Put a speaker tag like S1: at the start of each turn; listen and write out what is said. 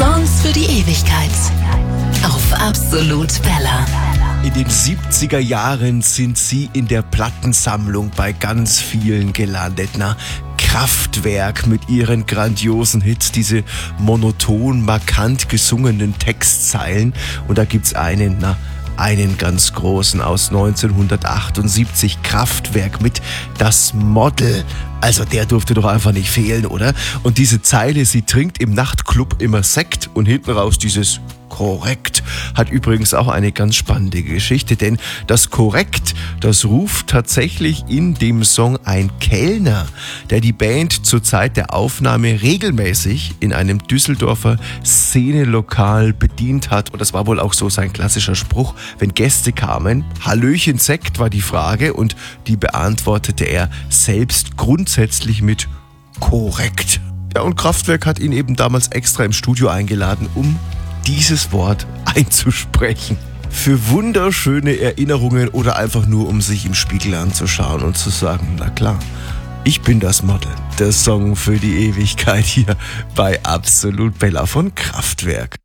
S1: Songs für die Ewigkeit. Auf Absolut Bella.
S2: In den 70er Jahren sind sie in der Plattensammlung bei ganz vielen gelandet. Kraftwerk mit ihren grandiosen Hits, diese monoton, markant gesungenen Textzeilen. Und da gibt's einen ganz großen aus 1978, Kraftwerk mit Das Model. Also der durfte doch einfach nicht fehlen, oder? Und diese Zeile, sie trinkt im Nachtclub immer Sekt und hinten raus dieses Korrekt, hat übrigens auch eine ganz spannende Geschichte, denn das Korrekt, das ruft tatsächlich in dem Song ein Kellner, der die Band zur Zeit der Aufnahme regelmäßig in einem Düsseldorfer Szenelokal bedient hat. Und das war wohl auch so sein klassischer Spruch, wenn Gäste kamen. Hallöchen Sekt war die Frage und die beantwortete er selbst grundsätzlich mit Korrekt. Ja, und Kraftwerk hat ihn eben damals extra im Studio eingeladen, um dieses Wort einzusprechen. Für wunderschöne Erinnerungen oder einfach nur, um sich im Spiegel anzuschauen und zu sagen, na klar, ich bin das Model. Der Song für die Ewigkeit hier bei Absolut Bella von Kraftwerk.